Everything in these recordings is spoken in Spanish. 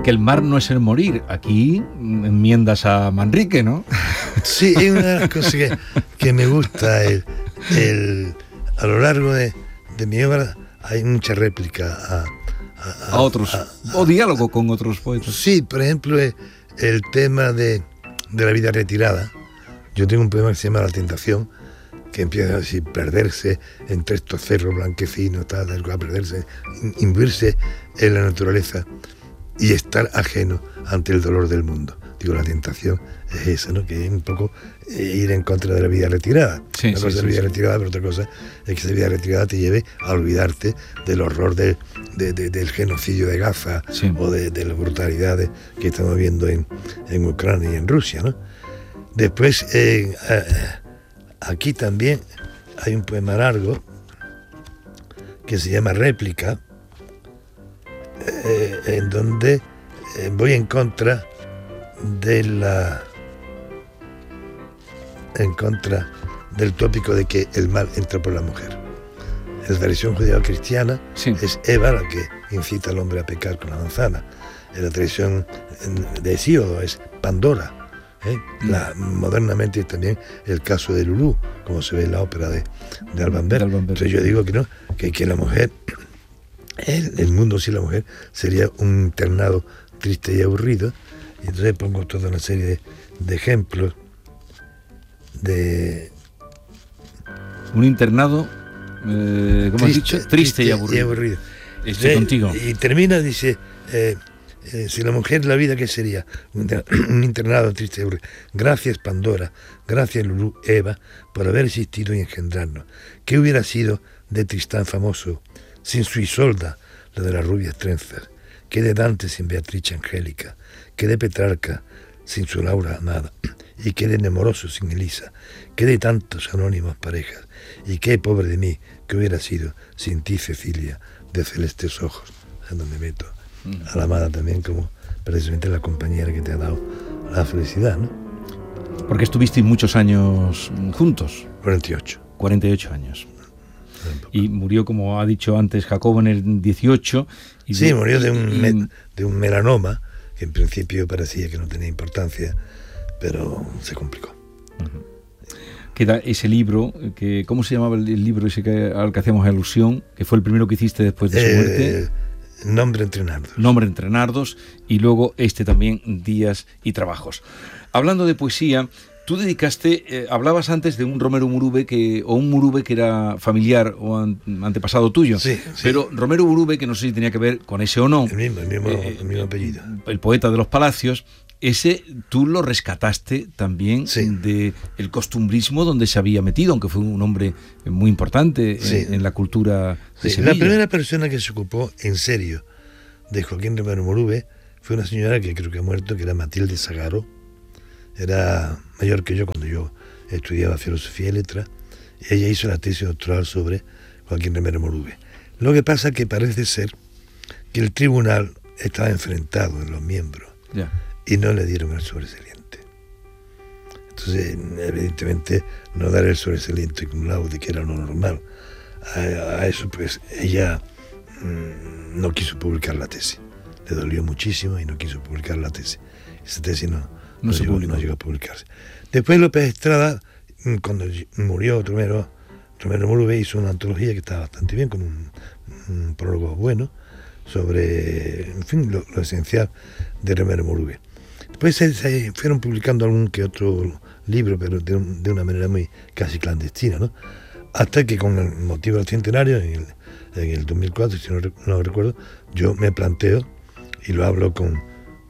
que el mar no es el morir. Aquí enmiendas a Manrique, ¿no? Sí, es una de las cosas que me gusta. A lo largo de mi obra hay mucha réplica a otros, o diálogo con otros poetas. Sí, por ejemplo, el tema de la vida retirada. Yo tengo un poema que se llama La tentación, que empieza así, perderse entre estos cerros blanquecinos, tal cual, perderse, imbuirse en la naturaleza y estar ajeno ante el dolor del mundo. Digo, la tentación es esa, ¿no? Que es un poco ir en contra de la vida retirada. Sí, una cosa es la vida retirada, pero otra cosa es que esa vida retirada te lleve a olvidarte del horror del genocidio de Gaza, sí, o de las brutalidades que estamos viendo en Ucrania y en Rusia, ¿no? Después, aquí también hay un poema largo que se llama Réplica, en donde voy en contra del tópico de que el mal entra por la mujer. En la tradición judeo-cristiana, sí, es Eva la que incita al hombre a pecar con la manzana. En la tradición de Hesíodo es Pandora. Modernamente también el caso de Lulú, como se ve en la ópera de Alban Berg. Entonces yo digo que no, que la mujer, el mundo sin la mujer sería un internado triste y aburrido. Y entonces pongo toda una serie de ejemplos de un internado, ¿cómo has dicho? Triste y aburrido. Estoy contigo. Y termina, dice, si la mujer la vida, ¿qué sería? Un internado triste y aburrido. Gracias Pandora, gracias Lulú, Eva, por haber existido y engendrarnos. ¿Qué hubiera sido de Tristán famoso sin su Isolda, la de las rubias trenzas? ¿Qué de Dante sin Beatrice Angélica? ¿Qué de Petrarca sin su Laura amada? ¿Y qué de Nemoroso sin Elisa? ¿Qué de tantos anónimos parejas? ¿Y qué, pobre de mí, que hubiera sido sin ti, Cecilia, de celestes ojos? Es donde meto a la amada también como precisamente la compañera que te ha dado la felicidad, ¿no? Porque estuvisteis muchos años juntos. 48 años. Y murió, como ha dicho antes Jacobo, en el 18. Sí, murió de un melanoma, que en principio parecía que no tenía importancia, pero se complicó. Queda ese libro, ¿cómo se llamaba el libro ese al que hacíamos alusión? Que fue el primero que hiciste después de su muerte. Nombre entre nardos. Nombre entre nardos, y luego este también, Días y trabajos. Hablando de poesía, tú dedicaste, hablabas antes de un Romero Murube un Murube que era familiar o antepasado tuyo. Sí. Pero Romero Murube, que no sé si tenía que ver con ese o no. El mismo apellido. El poeta de los palacios. Ese tú lo rescataste también, sí, del costumbrismo donde se había metido, aunque fue un hombre muy importante, sí, en la cultura de Sevilla. La primera persona que se ocupó en serio de Joaquín Romero Murube fue una señora que creo que ha muerto, que era Matilde Sagaro. Era mayor que yo cuando yo estudiaba filosofía y letras, y ella hizo la tesis doctoral sobre Joaquín Romero Murube. Lo que pasa es que parece ser que el tribunal estaba enfrentado en los miembros, ya, y no le dieron el sobresaliente. Entonces, evidentemente, no dar el sobresaliente cum laude, que era lo normal, a eso, pues ella no quiso publicar la tesis. Le dolió muchísimo y no quiso publicar la tesis. Esa tesis no llegó a publicarse. Después López Estrada, cuando murió Romero Murube, hizo una antología que estaba bastante bien, con un prólogo bueno, sobre, en fin, lo esencial de Romero Murube. Después se fueron publicando algún que otro libro, pero de una manera muy casi clandestina, ¿no? Hasta que con el motivo del centenario, en el 2004, si no recuerdo, yo me planteo, y lo hablo con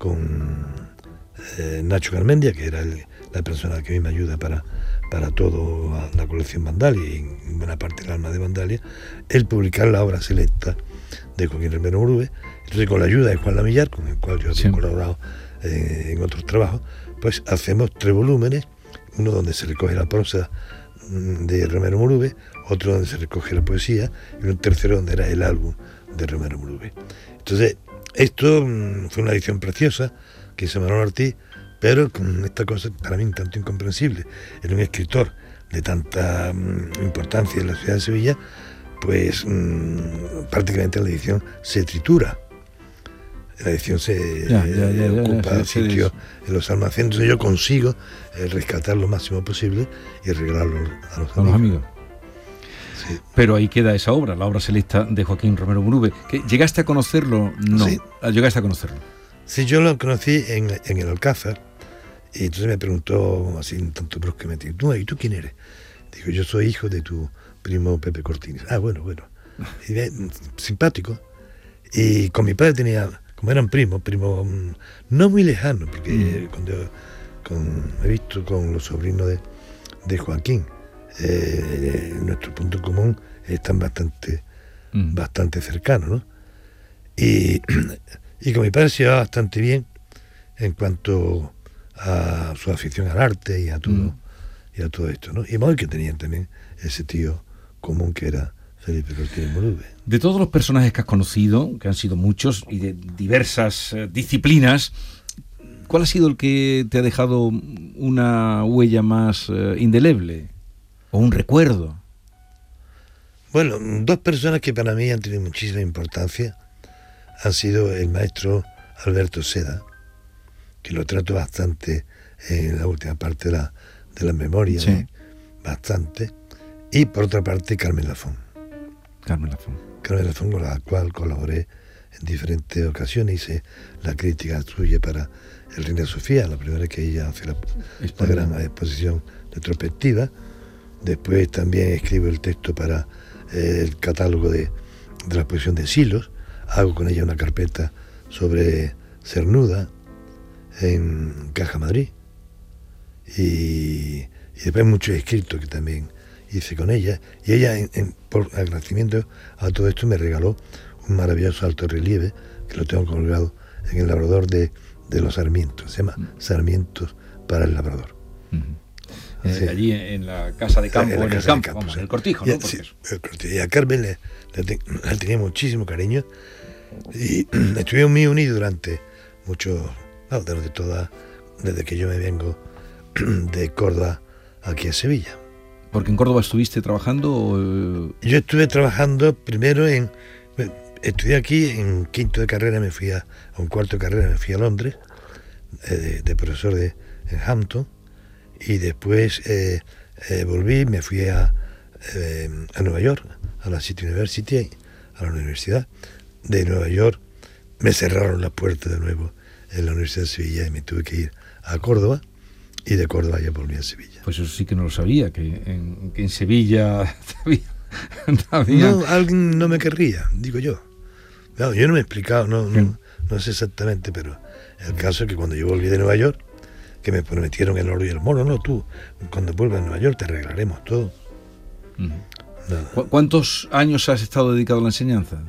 Nacho Garmendia, que era la persona que a mí me ayuda para toda la colección Vandalia y en buena parte del alma de Vandalia, el publicar la obra selecta de Joaquín Romero Murube. Entonces, con la ayuda de Juan Lamillar, con el cual yo he colaborado en otros trabajos, pues hacemos 3 volúmenes, uno donde se recoge la prosa de Romero Murube, otro donde se recoge la poesía, y un tercero donde era el álbum de Romero Murube. Entonces, esto fue una edición preciosa que hizo Manuel Ortiz, pero con esta cosa para mí un tanto incomprensible. Era un escritor de tanta importancia en la ciudad de Sevilla, pues prácticamente la edición se tritura. la edición se ocupa sitio en los almacenes. Entonces yo consigo rescatar lo máximo posible y regalarlo a los amigos. Sí. Pero ahí queda esa obra, la obra selecta de Joaquín Romero Murube. ¿Llegaste a conocerlo? No. Sí. ¿Llegaste a conocerlo? Sí, yo lo conocí en el Alcázar, y entonces me preguntó así un tanto bruscamente, ¿y tú quién eres? Digo, yo soy hijo de tu primo Pepe Cortines. Ah, bueno. Y simpático. Y con mi padre como eran primos no muy lejanos, porque he visto con los sobrinos de Joaquín, nuestro punto común están bastante cercanos, ¿no? Y con mi padre se llevaba bastante bien en cuanto a su afición al arte y a todo esto, ¿no? Y más que tenían también ese tío común que era Felipe Cortines Murube. De todos los personajes que has conocido, que han sido muchos y de diversas disciplinas, ¿cuál ha sido el que te ha dejado una huella más indeleble o un recuerdo? Bueno, dos personas que para mí han tenido muchísima importancia han sido el maestro Alberto Seda, que lo trato bastante en la última parte de la memoria, sí, ¿no? Bastante, y por otra parte Carmen Lafón, con la cual colaboré en diferentes ocasiones. Hice la crítica suya para el Reina Sofía, la primera que ella hace la gran exposición retrospectiva. Después también escribo el texto para el catálogo de la exposición de Silos. Hago con ella una carpeta sobre Cernuda en Caja Madrid. Y después muchos escritos que también hice con ella. Y ella, por agradecimiento a todo esto, me regaló un maravilloso alto relieve que lo tengo colgado en el labrador de los Sarmientos. Se llama Sarmientos para el Labrador. Sí. Allí en la casa de campo, en el Cortijo, ¿no? Sí, el Cortijo. Y a Carmen le tenía muchísimo cariño y estuvimos muy unidos durante muchos, desde que yo me vengo de Córdoba aquí a Sevilla. ¿Porque en Córdoba estuviste trabajando? Yo estuve trabajando primero estudié aquí en quinto de carrera, me fui a un cuarto de carrera, me fui a Londres, de profesor en Hampton. Y después volví, me fui a Nueva York, a la City University, a la Universidad de Nueva York. Me cerraron las puertas de nuevo en la Universidad de Sevilla y me tuve que ir a Córdoba, y de Córdoba ya volví a Sevilla. Pues eso sí que no lo sabía, que en Sevilla había... No, alguien no me querría, digo yo. Claro, yo no me he explicado, no sé exactamente, pero el caso es que cuando yo volví de Nueva York, que me prometieron el oro y el moro, tú, cuando vuelvas a Nueva York te arreglaremos todo. ¿Cuántos años has estado dedicado a la enseñanza?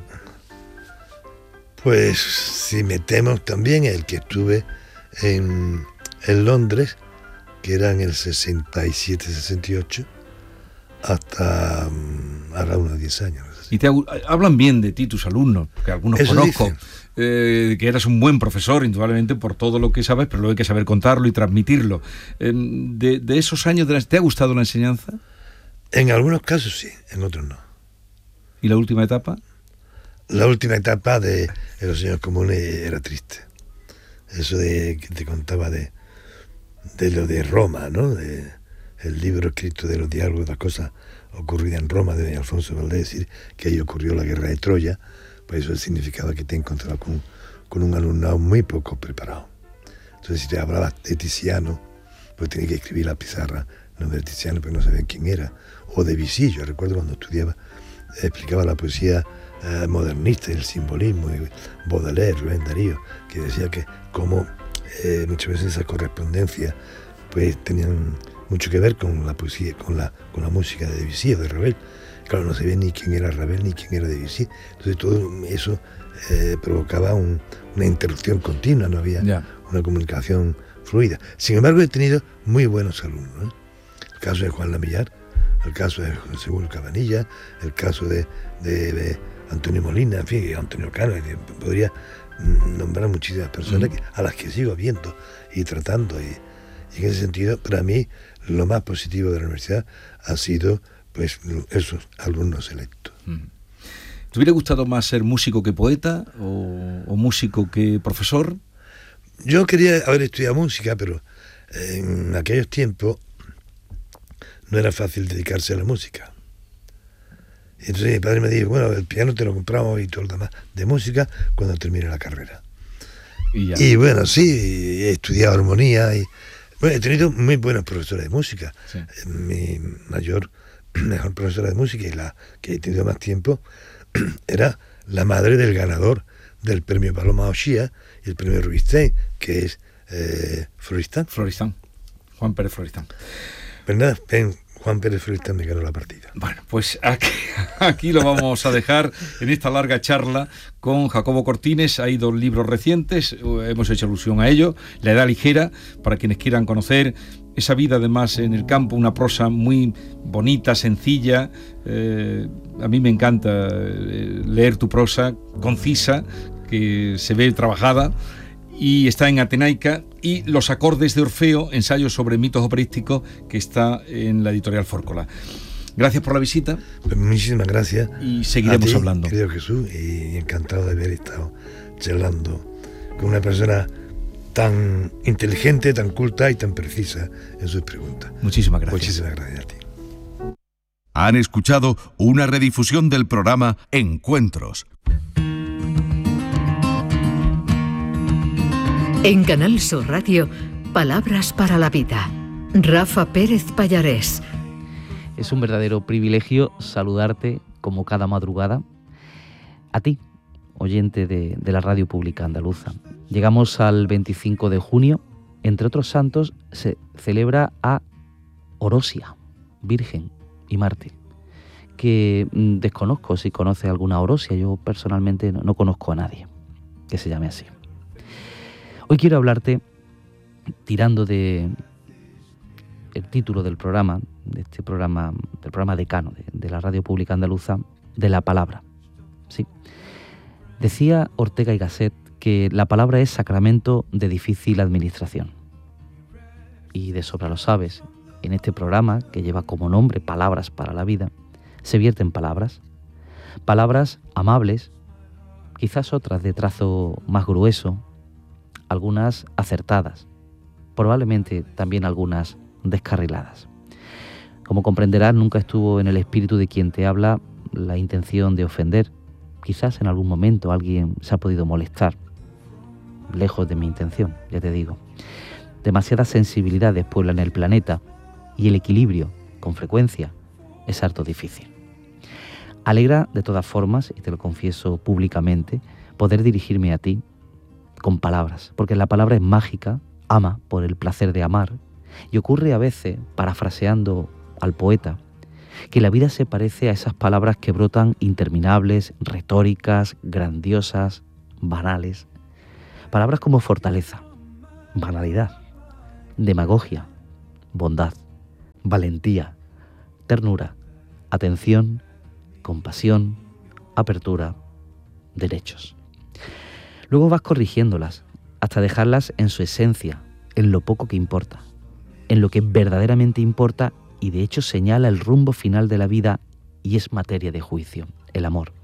Pues si metemos también el que estuve en Londres, que era en el 67-68, hasta ahora unos 10 años. ¿Y hablan bien de ti tus alumnos? Porque algunos eso conozco. Dicen. Que eras un buen profesor, indudablemente, por todo lo que sabes, pero luego hay que saber contarlo y transmitirlo. De esos años, ¿te ha gustado la enseñanza? En algunos casos sí, en otros no. ¿Y la última etapa? La última etapa de los años comunes era triste. Eso que te contaba de lo de Roma, ¿no? El libro escrito de los diálogos, las cosas ocurridas en Roma, de Alfonso Valdés, decir que ahí ocurrió la guerra de Troya. Pues eso significaba que te encontrabas con un alumnado muy poco preparado. Entonces, si te hablabas de Tiziano, pues tenías que escribir la pizarra nombre de Tiziano, pero no sabían quién era. O de Vichy, yo recuerdo cuando estudiaba, explicaba la poesía modernista y el simbolismo, y Baudelaire, Rubén Darío, que decía que como muchas veces esa correspondencia pues tenían mucho que ver con la poesía, con la música de Debussy o de Ravel. Claro, no sabía ni quién era Ravel ni quién era Debussy. Entonces todo eso provocaba una interrupción continua, no había una comunicación fluida. Sin embargo, he tenido muy buenos alumnos, ¿eh? El caso de Juan Lamillar, el caso de José Bull Cabanilla, el caso de Antonio Molina, en fin, Antonio Cano. Podría nombrar muchísimas personas a las que sigo viendo y tratando. Y en ese sentido, para mí, lo más positivo de la universidad ha sido pues esos alumnos selectos. ¿Te hubiera gustado más ser músico que poeta o músico que profesor? Yo quería haber estudiado música, pero en aquellos tiempos no era fácil dedicarse a la música. Y entonces mi padre me dijo, bueno, el piano te lo compramos y todo lo demás de música cuando termine la carrera. Y bueno, sí, he estudiado armonía y bueno, he tenido muy buenos profesores de música. Sí. Mi mejor profesora de música y la que he tenido más tiempo era la madre del ganador del premio Paloma Ochía y el premio Rubinstein, que es Floristán. Juan Pérez Floristán. Pues nada, Juan Pérez Floristán me ganó la partida. Bueno, pues aquí lo vamos a dejar en esta larga charla con Jacobo Cortines. Hay 2 libros recientes, hemos hecho alusión a ello. La edad ligera, para quienes quieran conocer esa vida además en el campo, una prosa muy bonita, sencilla. A mí me encanta leer tu prosa, concisa, que se ve trabajada. Y está en Atenaica, y Los acordes de Orfeo, ensayos sobre mitos operísticos, que está en la editorial Fórcola. Gracias por la visita. Pues muchísimas gracias. Y seguiremos hablando. Querido Jesús, y encantado de haber estado charlando con una persona tan inteligente, tan culta y tan precisa en sus preguntas. Muchísimas gracias. Muchísimas gracias a ti. Han escuchado una redifusión del programa Encuentros. En Canal Sur Radio, Palabras para la Vida. Rafa Pérez Pallarés. Es un verdadero privilegio saludarte como cada madrugada. A ti, oyente de la Radio Pública Andaluza. Llegamos al 25 de junio. Entre otros santos se celebra a Orosia, virgen y mártir, que desconozco si conoce alguna Orosia. Yo personalmente no conozco a nadie que se llame así. Hoy quiero hablarte, tirando de el título del programa, del programa decano de la Radio Pública Andaluza, de la palabra. Sí. Decía Ortega y Gasset que la palabra es sacramento de difícil administración. Y de sobra lo sabes, en este programa, que lleva como nombre Palabras para la Vida, se vierten palabras amables, quizás otras de trazo más grueso, algunas acertadas, probablemente también algunas descarriladas. Como comprenderás, nunca estuvo en el espíritu de quien te habla la intención de ofender. Quizás en algún momento alguien se ha podido molestar, lejos de mi intención, ya te digo. Demasiadas sensibilidades pueblan el planeta y el equilibrio, con frecuencia, es harto difícil. Alegra, de todas formas, y te lo confieso públicamente, poder dirigirme a ti con palabras, porque la palabra es mágica, ama por el placer de amar, y ocurre a veces, parafraseando al poeta, que la vida se parece a esas palabras que brotan interminables, retóricas, grandiosas, banales. Palabras como fortaleza, banalidad, demagogia, bondad, valentía, ternura, atención, compasión, apertura, derechos. Luego vas corrigiéndolas hasta dejarlas en su esencia, en lo poco que importa, en lo que verdaderamente importa y de hecho señala el rumbo final de la vida y es materia de juicio, el amor.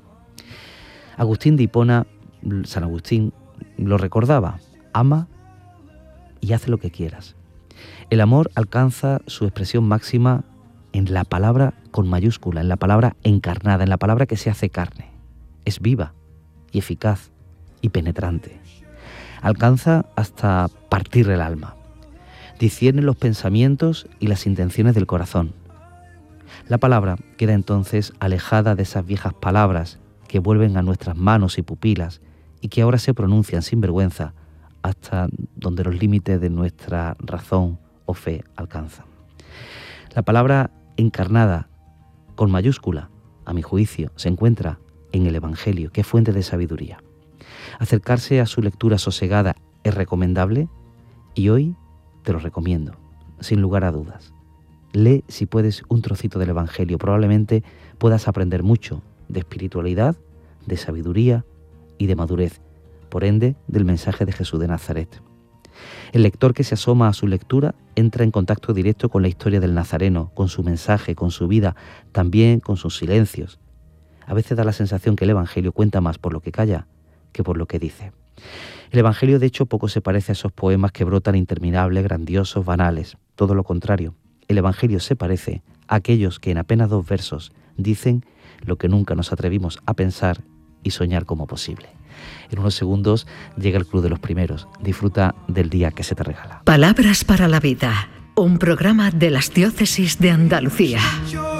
Agustín de Hipona, San Agustín, lo recordaba: ama y haz lo que quieras. El amor alcanza su expresión máxima en la palabra con mayúscula, en la palabra encarnada, en la palabra que se hace carne. Es viva y eficaz y penetrante. Alcanza hasta partir el alma. Discierne los pensamientos y las intenciones del corazón. La palabra queda entonces alejada de esas viejas palabras que vuelven a nuestras manos y pupilas y que ahora se pronuncian sin vergüenza hasta donde los límites de nuestra razón o fe alcanzan. La palabra encarnada, con mayúscula, a mi juicio, se encuentra en el Evangelio, que es fuente de sabiduría. Acercarse a su lectura sosegada es recomendable y hoy te lo recomiendo, sin lugar a dudas. Lee, si puedes, un trocito del Evangelio. Probablemente puedas aprender mucho de espiritualidad, de sabiduría y de madurez, por ende, del mensaje de Jesús de Nazaret. El lector que se asoma a su lectura entra en contacto directo con la historia del Nazareno, con su mensaje, con su vida, también con sus silencios. A veces da la sensación que el Evangelio cuenta más por lo que calla que por lo que dice. El Evangelio, de hecho, poco se parece a esos poemas que brotan interminables, grandiosos, banales. Todo lo contrario, el Evangelio se parece a aquellos que en apenas 2 versos dicen lo que nunca nos atrevimos a pensar y soñar como posible. En unos segundos llega el Club de los Primeros. Disfruta del día que se te regala. Palabras para la vida, un programa de las Diócesis de Andalucía.